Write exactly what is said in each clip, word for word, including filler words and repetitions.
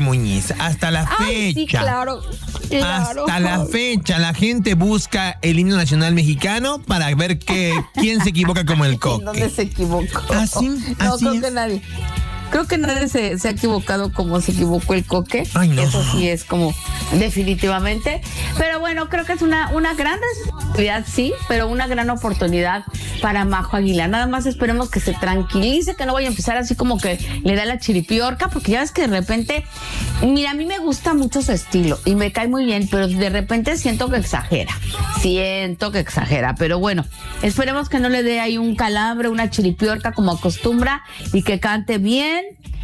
Muñiz. Hasta la Ay, fecha. sí, claro. Claro. Hasta la fecha la gente busca el himno nacional mexicano para ver que, quién se equivoca como el Coque. ¿Dónde se equivocó? Así, No, así creo es. que nadie. Creo que nadie se, se ha equivocado como se equivocó el Coque. Ay, no. Eso sí es como definitivamente. Pero bueno, creo que es una, una gran responsabilidad, sí, pero una gran oportunidad para Majo Aguilar. Nada más esperemos que se tranquilice, que no vaya a empezar así como que le da la chiripiorca, porque ya ves que de repente, mira, a mí me gusta mucho su estilo y me cae muy bien, pero de repente siento que exagera. Siento que exagera, pero bueno, esperemos que no le dé ahí un calambre, una chiripiorca como acostumbra y que cante bien,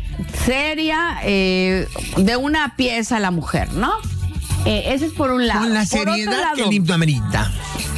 seria, eh, de una pieza la mujer, ¿no? Eh, ese es por un lado. Con la Por otro seriedad lado, que el himno amerita.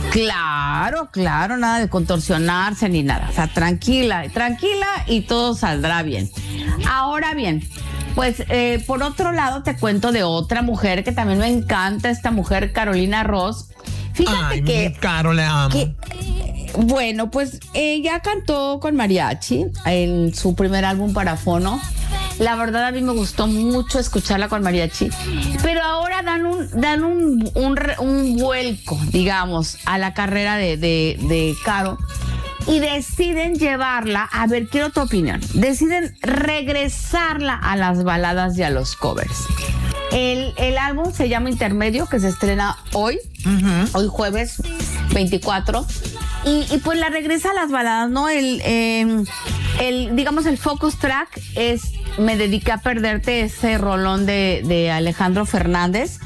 Claro, claro, nada de contorsionarse ni nada. O sea, tranquila, tranquila y todo saldrá bien. Ahora bien, pues eh, por otro lado te cuento de otra mujer que también me encanta, esta mujer Carolina Ross. Fíjate Ay, que... mi Caro, la amo. que bueno, pues ella cantó con mariachi en su primer álbum para fono. La verdad a mí me gustó mucho escucharla con mariachi, pero ahora dan un dan un, un, un vuelco, digamos, a la carrera de, de, de Caro y deciden llevarla, a ver, quiero tu opinión, deciden regresarla a las baladas y a los covers. El, el álbum se llama Intermedio, que se estrena hoy, uh-huh. hoy jueves veinticuatro. Y, y pues la regresa a las baladas, ¿no? El, eh, el, digamos, el focus track es Me dediqué a perderte, ese rolón de, de Alejandro Fernández.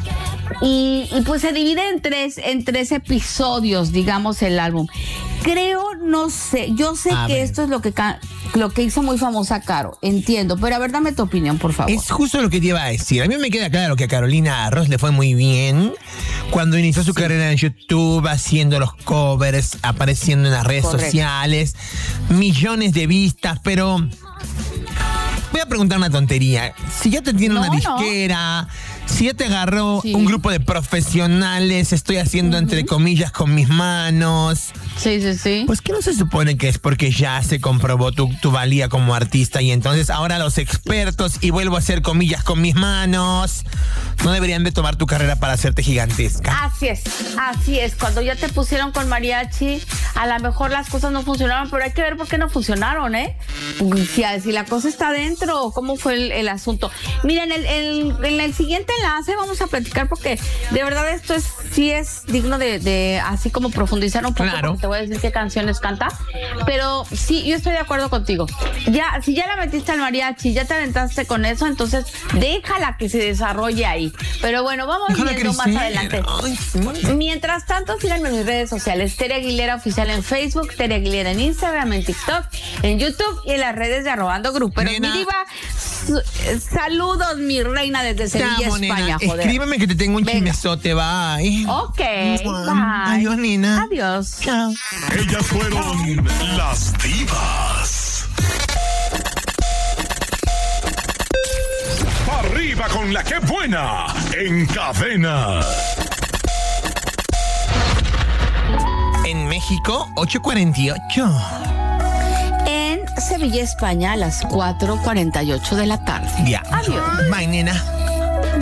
Y, y pues se divide en tres, en tres episodios, digamos, el álbum. Creo, no sé, yo sé a que ver. Esto es lo que, lo que hizo muy famosa Caro, entiendo, pero a ver, dame tu opinión, por favor. Es justo lo que te iba a decir. A mí me queda claro que a Carolina Ross le fue muy bien cuando inició su sí. carrera en YouTube, haciendo los covers, apareciendo en las redes Correcto. sociales, millones de vistas, pero voy a preguntar una tontería. Si ya te tiene no, una disquera... No. Si ya te agarró sí. un grupo de profesionales, estoy haciendo uh-huh. entre comillas con mis manos. Sí, sí, sí. Pues que no se supone que es porque ya se comprobó tu, tu valía como artista y entonces ahora los expertos y vuelvo a hacer comillas con mis manos no deberían de tomar tu carrera para hacerte gigantesca. Así es, así es. Cuando ya te pusieron con mariachi, a lo mejor las cosas no funcionaron, pero hay que ver por qué no funcionaron, ¿eh? Si, si la cosa está dentro, ¿cómo fue el, el asunto? Miren, el, el, en el siguiente enlace vamos a platicar porque de verdad esto es sí es digno de, de así como profundizar un poco, claro. porque te voy a decir qué canciones canta, pero sí, yo estoy de acuerdo contigo. Ya, si ya la metiste al mariachi, ya te aventaste con eso, entonces déjala que se desarrolle ahí. Pero bueno, vamos déjala viendo crecer. Más adelante. Ay, mientras tanto, síganme en mis redes sociales, Tere Aguilera Oficial en Facebook, Tere Aguilera en Instagram, en TikTok, en YouTube y en las redes de Arrobando Gruperos. Mi diva, saludos, mi reina, desde Sevilla, España, joder. Escríbeme que te tengo un Venga. chismesote, bye. Ok, bye. Adiós, nena. Adiós. Chao. Ellas fueron las divas. Arriba con la que buena, en cadena. En México, ocho cuarenta y ocho. En Sevilla, España, a las cuatro cuarenta y ocho de la tarde. Ya. Adiós. Bye, nena.